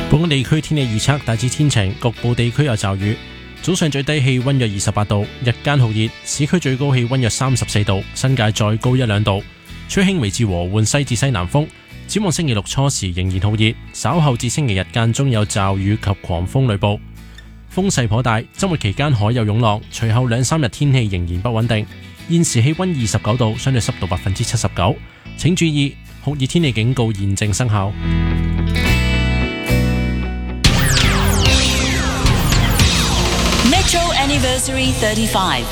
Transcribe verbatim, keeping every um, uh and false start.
本港地區天氣預測大致天晴，局部地區有驟雨。早上最低氣溫約二十八度，日間酷熱，市區最高氣溫約三十四度，新界再高一兩度。吹輕微至和緩西至西南風。展望星期六初時仍然酷熱，稍後至星期日間中有驟雨及狂風雷暴，風勢頗大。周末期間海有湧浪，隨後兩三日天氣仍然不穩定。現時氣溫二十九度，相對濕度百分之七十九。請注意酷熱天氣警告現正生效。 Metro Anniversary thirty-five